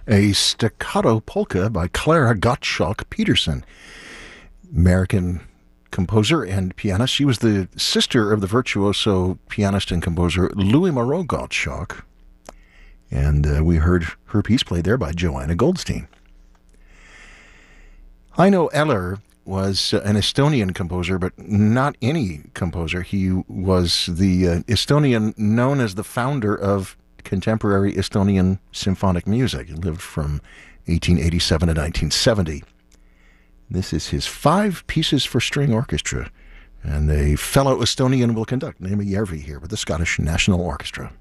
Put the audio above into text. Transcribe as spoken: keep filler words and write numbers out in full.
a staccato polka by Clara Gottschalk Peterson, American composer and pianist. She was the sister of the virtuoso pianist and composer Louis Moreau Gottschalk, and uh, we heard her piece played there by Joanna Goldstein. Heino Eller was uh, an Estonian composer, but not any composer. He was the uh, Estonian known as the founder of contemporary Estonian symphonic music. He lived from eighteen eighty-seven to nineteen seventy. This is his Five Pieces for String Orchestra, and a fellow Estonian will conduct, Naima Järvi, here with the Scottish National Orchestra.